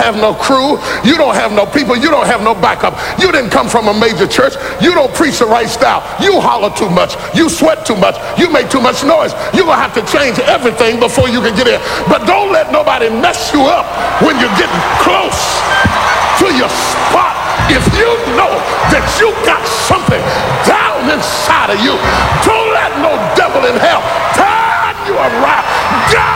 have no crew. You don't have no people. You don't have no backup. You didn't come from a major church. You don't preach the right style. You holler too much. You sweat too much. You make too much noise. You're going to have to change everything before you can get in. But don't let nobody mess you up when you're getting close to your spot. If you know that you got something down inside of you, don't let no devil in hell turn you around.